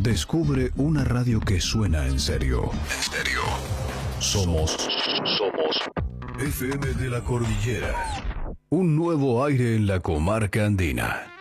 Descubre una radio que suena en serio. En serio. Somos FM de la Cordillera. Un nuevo aire en la comarca andina.